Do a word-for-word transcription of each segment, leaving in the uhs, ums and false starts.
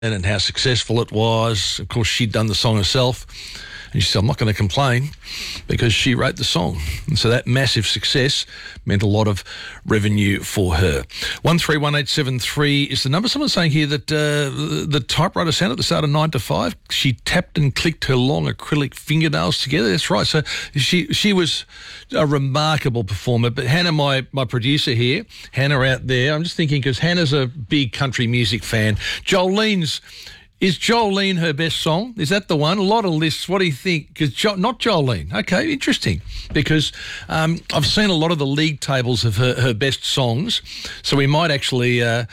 and how successful it was. Of course, she'd done the song herself. And she said, I'm not going to complain because she wrote the song. And so that massive success meant a lot of revenue for her. one three one eight seven three is the number. Someone's saying here that uh, the typewriter sound at the start of nine to five, she tapped and clicked her long acrylic fingernails together. That's right. So she she was a remarkable performer. But Hannah, my, my producer here, Hannah out there, I'm just thinking because Hannah's a big country music fan. Jolene's Is Jolene her best song? Is that the one? A lot of lists. What do you think? Because jo- not Jolene. Okay, interesting. Because um, I've seen a lot of the league tables of her, her best songs. So we might actually, uh,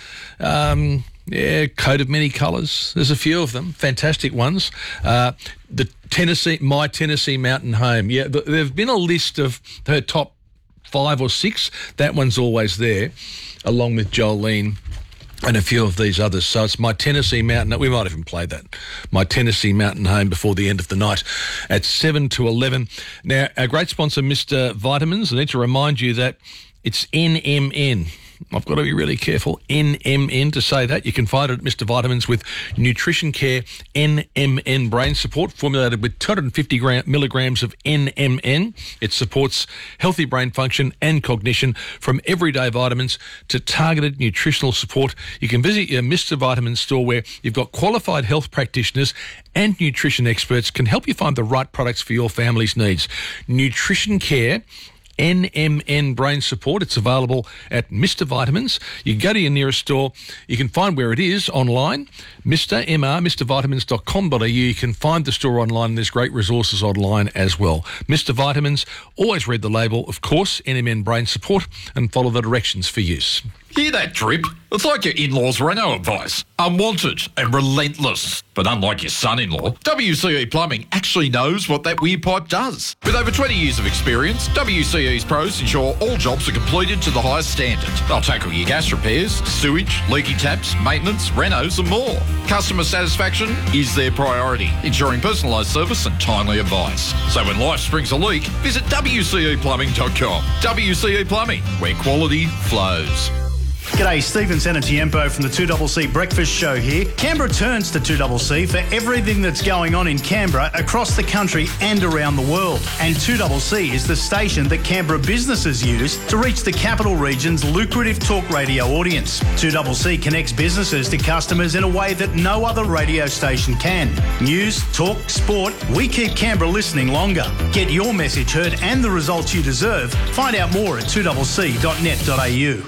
um, yeah, Coat of Many Colours. There's a few of them. Fantastic ones. Uh, the Tennessee, My Tennessee Mountain Home. Yeah, th- there've been a list of her top five or six. That one's always there, along with Jolene and a few of these others. So it's My Tennessee Mountain. We might even play that. My Tennessee Mountain Home before the end of the night at seven to eleven. Now, our great sponsor, Mister Vitamins, I need to remind you that it's N M N. I've got to be really careful. N M N to say that. You can find it at Mister Vitamins with Nutrition Care N M N Brain Support, formulated with two hundred fifty gram, milligrams of N M N. It supports healthy brain function and cognition, from everyday vitamins to targeted nutritional support. You can visit your Mister Vitamins store where you've got qualified health practitioners and nutrition experts can help you find the right products for your family's needs. Nutrition Care N M N Brain Support. It's available at Mister Vitamins. You can go to your nearest store. You can find where it is online, Mister M R, Mr Vitamins dot com dot a u. You can find the store online. There's great resources online as well. Mister Vitamins, always read the label, of course, N M N Brain Support, and follow the directions for use. Hear that drip? It's like your in-laws' Renault advice. Unwanted and relentless. But unlike your son-in-law, W C E Plumbing actually knows what that weird pipe does. With over twenty years of experience, W C E's pros ensure all jobs are completed to the highest standard. They'll tackle your gas repairs, sewage, leaky taps, maintenance, renos and more. Customer satisfaction is their priority, ensuring personalised service and timely advice. So when life springs a leak, visit W C E plumbing dot com. W C E Plumbing, where quality flows. G'day, Stephen Sanatiempo from the two C C Breakfast Show here. Canberra turns to two C C for everything that's going on in Canberra, across the country and around the world. And two C C is the station that Canberra businesses use to reach the capital region's lucrative talk radio audience. two C C connects businesses to customers in a way that no other radio station can. News, talk, sport, we keep Canberra listening longer. Get your message heard and the results you deserve. Find out more at two c c dot net dot a u.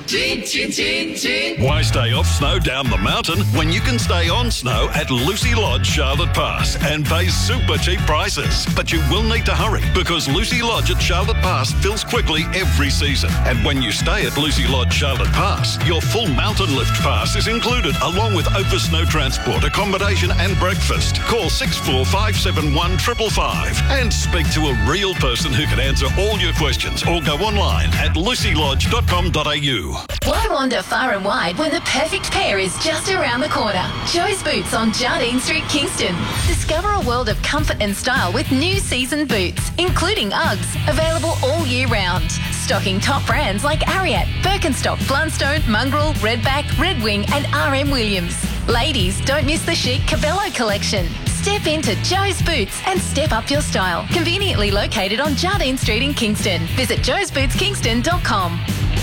Why stay off snow down the mountain when you can stay on snow at Lucy Lodge, Charlotte Pass, and pay super cheap prices? But you will need to hurry, because Lucy Lodge at Charlotte Pass fills quickly every season. And when you stay at Lucy Lodge, Charlotte Pass, your full mountain lift pass is included, along with over snow transport, accommodation and breakfast. Call six four five seven one five five five and speak to a real person who can answer all your questions, or go online at lucy lodge dot com dot a u. Why wander far and wide when the perfect pair is just around the corner? Joe's Boots on Jardine Street, Kingston. Discover a world of comfort and style with new season boots, including Uggs, available all year round. Stocking top brands like Ariat, Birkenstock, Blundstone, Mongrel, Redback, Red Wing and R M Williams. Ladies, don't miss the chic Cabello collection. Step into Joe's Boots and step up your style. Conveniently located on Jardine Street in Kingston. Visit joes boots kingston dot com.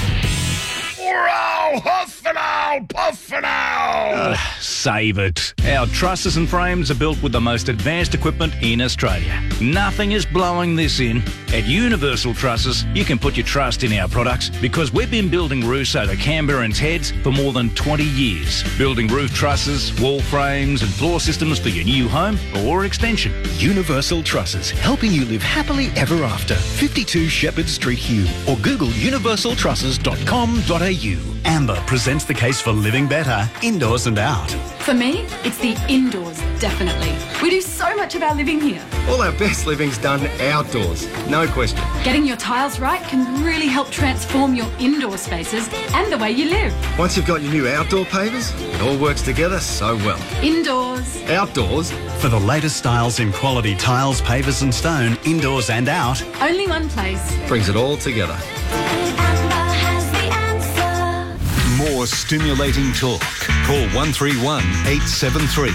Hurrah! Huff and owl! Puff and owl! Uh, save it. Our trusses and frames are built with the most advanced equipment in Australia. Nothing is blowing this in. At Universal Trusses, you can put your trust in our products, because we've been building roofs over Canberrans' heads for more than twenty years. Building roof trusses, wall frames and floor systems for your new home or extension. Universal Trusses, helping you live happily ever after. fifty-two Shepherd Street, Hume, or Google universal trusses dot com dot a u. Amber presents the case for living better, indoors and out. For me, it's the indoors, definitely. We do so much of our living here. All our best living's done outdoors, no question. Getting your tiles right can really help transform your indoor spaces and the way you live. Once you've got your new outdoor pavers, it all works together so well. Indoors. Outdoors. For the latest styles in quality tiles, pavers and stone, indoors and out. Only one place. Brings it all together. More stimulating talk. Call one three one eight seven three.